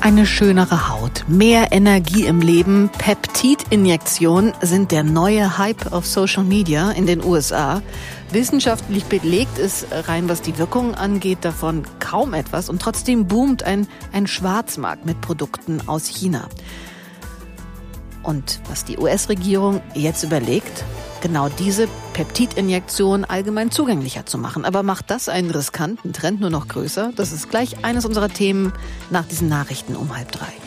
Eine schönere Haut, mehr Energie im Leben, Peptidinjektionen sind der neue Hype auf Social Media in den USA. Wissenschaftlich belegt ist rein, was die Wirkung angeht, davon kaum etwas. Und trotzdem boomt ein Schwarzmarkt mit Produkten aus China. Und was die US-Regierung jetzt überlegt, genau diese Peptidinjektion allgemein zugänglicher zu machen. Aber macht das einen riskanten Trend nur noch größer? Das ist gleich eines unserer Themen nach diesen Nachrichten um 14:30.